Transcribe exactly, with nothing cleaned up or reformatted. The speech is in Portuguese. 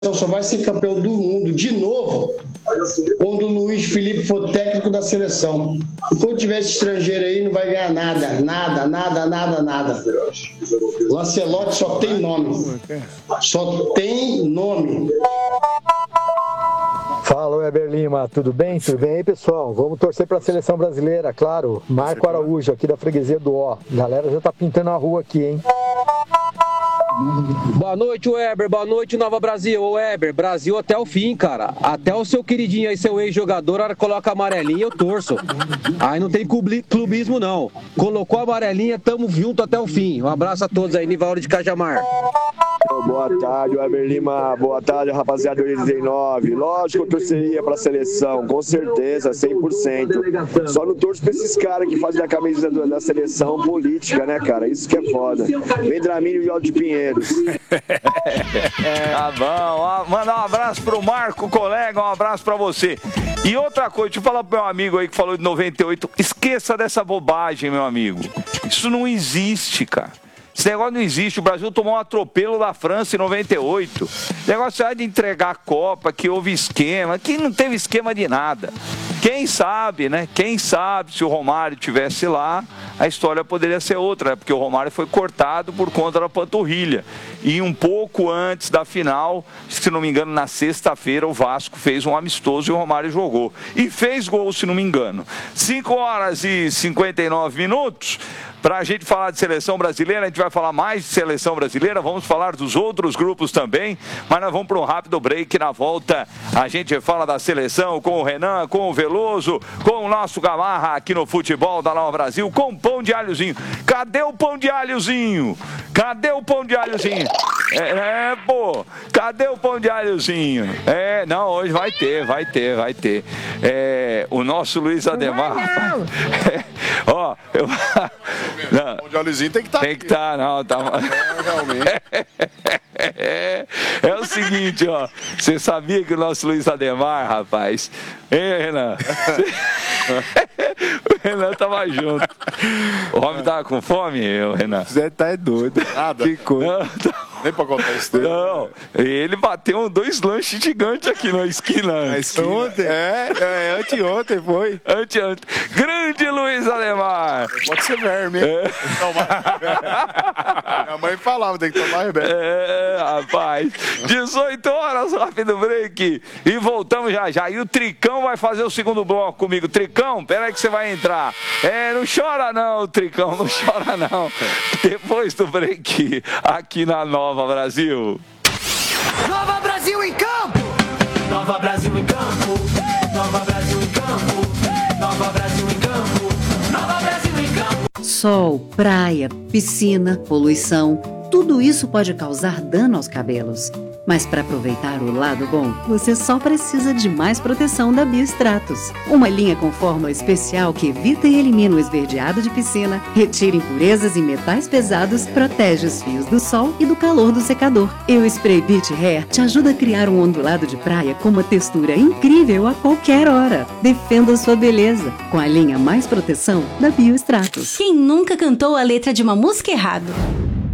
só vai ser campeão do mundo de novo quando o Luiz Felipe for técnico da seleção. Enquanto tiver esse estrangeiro aí, não vai ganhar nada, nada, nada, nada, nada. O Ancelotti só tem nome. Só tem nome. Fala, Weber Lima, tudo bem? Tudo bem aí, pessoal? Vamos torcer para a seleção brasileira, claro. Marco Araújo, aqui da freguesia do Ó. Galera já tá pintando a rua aqui, hein? Boa noite, Weber. Boa noite, Nova Brasil. Ô, Weber, Brasil até o fim, cara. Até o seu queridinho aí, seu ex-jogador, a hora que coloca a amarelinha, eu torço. Aí não tem clubismo, não. Colocou a amarelinha, tamo junto até o fim. Um abraço a todos aí, Nivaldo de Cajamar. Boa tarde, Weber Lima. Boa tarde, rapaziada do oitenta e nove. Lógico que eu torceria pra seleção, com certeza, cem por cento. Só não torço pra esses caras que fazem a camisa da seleção política, né, cara? Isso que é foda. Vendramínio e Alto de Pinheiros. Tá bom. Mandar um abraço pro Marco, colega, um abraço pra você. E outra coisa, deixa eu falar pro meu amigo aí que falou de noventa e oito. Esqueça dessa bobagem, meu amigo. Isso não existe, cara. Esse negócio não existe. O Brasil tomou um atropelo da França em noventa e oito. O negócio é de entregar a Copa, que houve esquema. Aqui não teve esquema de nada. Quem sabe, né? Quem sabe se o Romário estivesse lá, a história poderia ser outra, né? Porque o Romário foi cortado por conta da panturrilha. E um pouco antes da final, se não me engano, na sexta-feira, o Vasco fez um amistoso e o Romário jogou. E fez gol, se não me engano. cinco horas e cinquenta e nove minutos. Para a gente falar de seleção brasileira, a gente vai falar mais de seleção brasileira, vamos falar dos outros grupos também, mas nós vamos para um rápido break. Na volta a gente fala da seleção com o Renan, com o Veloso, com o nosso Gamarra aqui no Futebol da Nova Brasil, com o pão de alhozinho. Cadê o pão de alhozinho? Cadê o pão de alhozinho? É, é, pô, cadê o pão de alhozinho? É, não, hoje vai ter, vai ter, vai ter. É, o nosso Luiz Ademar, rapaz, é, ó, eu... Não, o pão de alhozinho tem que estar tá Tem que estar, tá, não, tá... É, realmente. É, é o seguinte, ó, você sabia que o nosso Luiz Ademar, rapaz, hein, Renan? O Renan tava junto. O homem tava com fome, o Renan? Você tá é doido. Nada. Que coisa. Não, tá... Nem pra contar isso dele. Não, ele bateu dois lanches gigantes aqui na esquina. Na esquina. Ontem? É, é, anteontem foi. Anteontem. Grande Luiz Ademar. Pode ser verme, hein? É. Minha mãe falava, tem que tomar remédio. É, rapaz. dezoito horas, rápido break. E voltamos já já. E o Tricão vai fazer o segundo bloco comigo. Tricão, peraí que você vai entrar. É, não chora não, Tricão, não chora não. Depois do break, aqui na Nova Nova Brasil. Nova Brasil em campo. Nova Brasil em campo. Nova Brasil em campo. Nova Brasil em campo. Nova Brasil em campo. Sol, praia, piscina, poluição, tudo isso pode causar dano aos cabelos. Mas para aproveitar o lado bom, você só precisa de mais proteção da Biostratos. Uma linha com fórmula especial que evita e elimina o esverdeado de piscina, retira impurezas e metais pesados, protege os fios do sol e do calor do secador. E o Spray Beach Hair te ajuda a criar um ondulado de praia com uma textura incrível a qualquer hora. Defenda a sua beleza com a linha mais proteção da Biostratos. Quem nunca cantou a letra de uma música errado?